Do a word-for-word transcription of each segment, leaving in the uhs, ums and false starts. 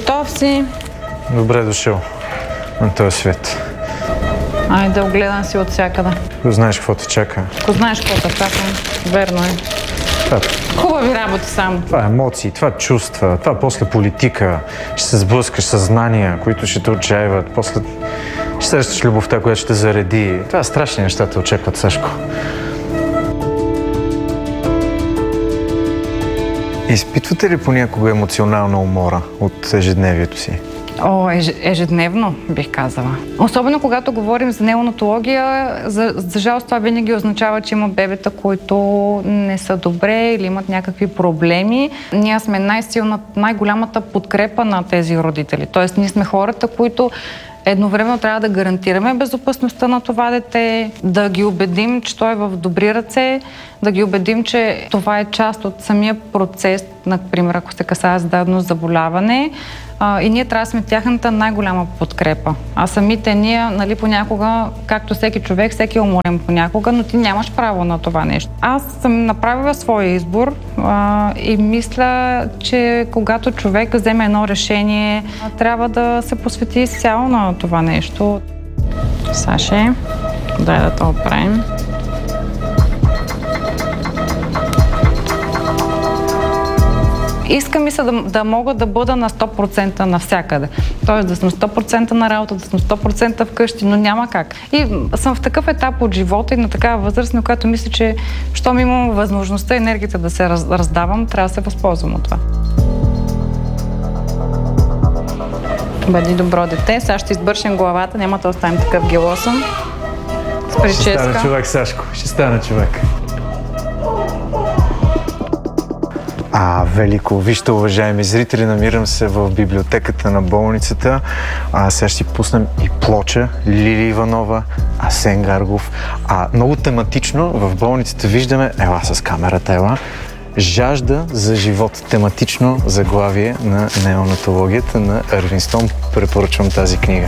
Готов си? Добре дошъл на този свет. Айде, огледам си от всякъде. Ако знаеш какво те чака. Ако знаеш какво те чака, верно е. Това, Хубави работи само. това е емоции, това е чувства, това е после политика. Ще се сблъскаш със знания, които ще те отчаиват. После ще срещаш любовта, която ще те зареди. Това е страшни неща те очакват, Сашко. Изпитвате ли понякога емоционална умора от ежедневието си? О, еж, ежедневно, бих казала. Особено когато говорим за неонатология, за, за жалост това винаги означава, че има бебета, които не са добре или имат някакви проблеми. Ние сме най-силна, най-голямата подкрепа на тези родители. Тоест, ние сме хората, които едновременно трябва да гарантираме безопасността на това дете, да ги убедим, че той е в добри ръце, да ги убедим, че това е част от самия процес, например, ако се касае за дадено заболяване. А, и ние трябва да сме тяхната най-голяма подкрепа. А самите ние, нали, понякога, както всеки човек, всеки е уморен понякога, но ти нямаш право на това нещо. Аз съм направила своя избор а, и мисля, че когато човек вземе едно решение, трябва да се посвети изцяло на това нещо. Саше, дай да те оправим. Иска ми се да, да мога да бъда на сто процента навсякъде. Тоест да съм сто процента на работа, да съм сто процента вкъщи, но няма как. И съм в такъв етап от живота и на такава възраст, на която мисля, че щом имам възможността, енергията да се раз, раздавам, трябва да се възползвам от това. Бъди добро дете, сега ще избършим главата, няма да оставим такъв гелосан. С прическа. Ще стана човек, Сашко, ще стана човек. А, велико. Вижте, уважаеми зрители, намирам се в библиотеката на болницата. А, сега ще си пуснем и Плоча, Лили Иванова, Асен Гаргов. А, много тематично в болницата виждаме, ела с камерата, ела, Жажда за живот. Тематично заглавие на неонатологията на Ервин Стоун. Препоръчвам тази книга.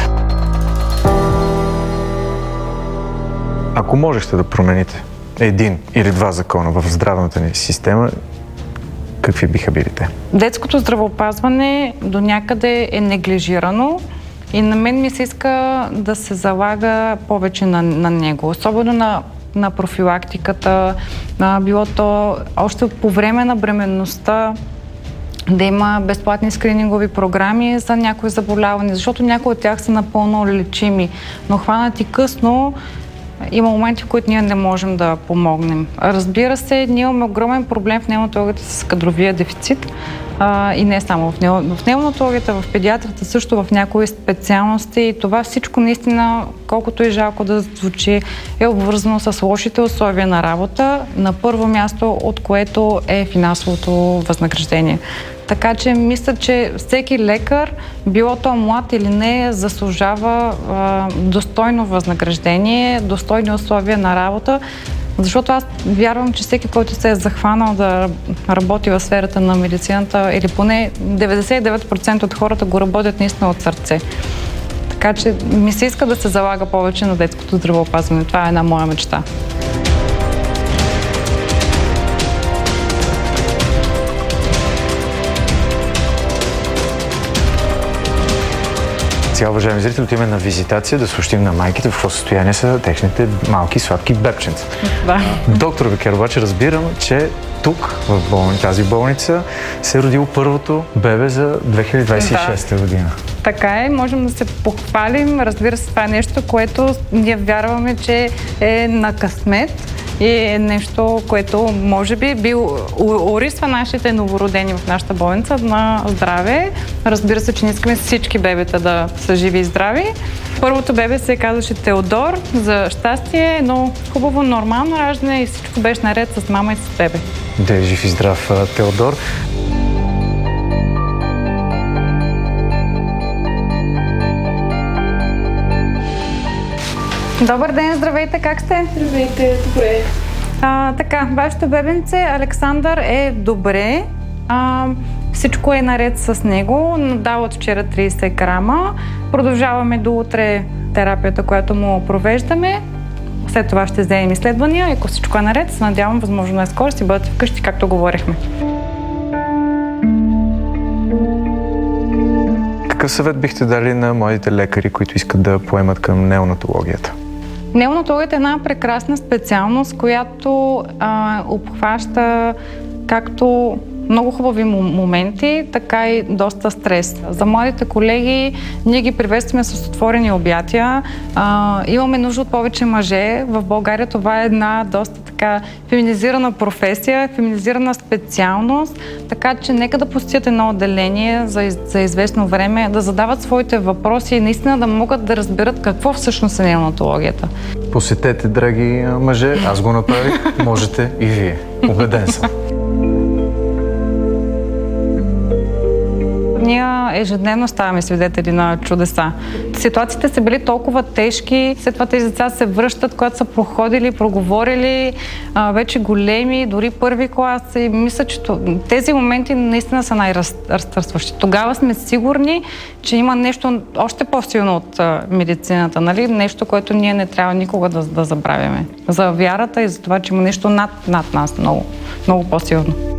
Ако можехте да промените един или два закона в здравната ни система, какви биха били те? Детското здравеопазване до някъде е неглижирано и на мен ми се иска да се залага повече на, на него. Особено на, на профилактиката, на било то още по време на бременността, да има безплатни скринингови програми за някои заболявания, защото някои от тях са напълно лечими, но хванати късно, има моменти, в които ние не можем да помогнем. Разбира се, ние имаме огромен проблем в неонатологията с кадровия дефицит а, и не само в, нео... в неонатологията, в педиатрията също, в някои специалности. И това всичко наистина, колкото и жалко да звучи, е обвързано с лошите условия на работа, на първо място, от което е финансовото възнаграждение. Така че мисля, че всеки лекар, било то млад или не, заслужава а, достойно възнаграждение, достойни условия на работа, защото аз вярвам, че всеки, който се е захванал да работи в сферата на медицината, или поне деветдесет и девет процента от хората го работят наистина от сърце. Така че ми се иска да се залага повече на детското здравеопазване. Това е една моя мечта. Сега, уважаеми зрители, отиваме на визитация да съобщим на майките в какво състояние са техните малки сладки бебченца. Да. Доктор Бекер, обаче разбирам, че тук, в болни, тази болница, се е родило първото бебе за две хиляди двадесет и шеста Да. година. Така е, можем да се похвалим. Разбира се, това е нещо, което ние вярваме, че е на късмет и е нещо, което може би би орисва нашите новородени в нашата болница на здраве. Разбира се, че не искаме всички бебета да са живи и здрави. Първото бебе се казваше Теодор, за щастие, но хубаво, нормално раждане и всичко беше наред с мама и с бебе. Да е жив и здрав, Теодор. Добър ден, здравейте, как сте? Здравейте, добре. А, така, вашето бебенце Александър е добре. А, всичко е наред с него. Дал от вчера тридесет грама. Продължаваме до утре терапията, която му провеждаме. След това ще вземем изследвания. Ако всичко е наред, се надявам, възможно най-скоро си бъдете вкъщи, както говорихме. Какъв съвет бихте дали на младите лекари, които искат да поемат към неонатологията? Неонатологията е една прекрасна специалност, която а, обхваща както много хубави моменти, така и доста стрес. За младите колеги ние ги приветстваме с отворени обятия. А, имаме нужда от повече мъже. В България това е една доста така феминизирана професия, феминизирана специалност, така че нека да посетят едно отделение за, за известно време, да задават своите въпроси и наистина да могат да разберат какво всъщност е неонатологията. Посетете, драги мъже, аз го направих, можете и вие. Убеден съм. Ние ежедневно ставаме свидетели на чудеса. Ситуациите са били толкова тежки, след това тези деца се връщат, когато са проходили, проговорили, а, вече големи, дори първи клас. И мисля, че тези моменти наистина са най-разтърсващи. Тогава сме сигурни, че има нещо още по-силно от а, медицината, нали? Нещо, което ние не трябва никога да, да забравяме. За вярата и за това, че има нещо над, над нас много, много по-силно.